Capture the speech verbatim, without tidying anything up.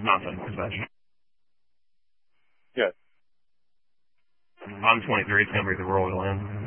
Nothing. Dispatch. Good. I'm twenty-three. It's going to be the Royal Inn.